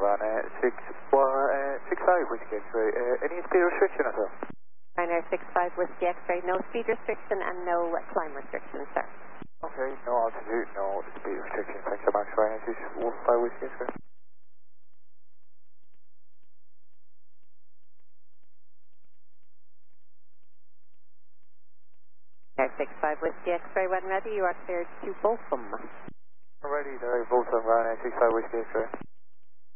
Ryanair 65 Whiskey X-ray. Any speed restriction at all? Ryanair 65 Whiskey X-ray, no speed restriction and no climb restriction, sir. Okay, no altitude, no speed restriction. Thanks so much, Ryanair 65 Whiskey X-ray. Ryanair 65 Whiskey X-ray, when ready, you are cleared to Bochum. Ready, there, both on Ryanair 65 Whiskey X-ray.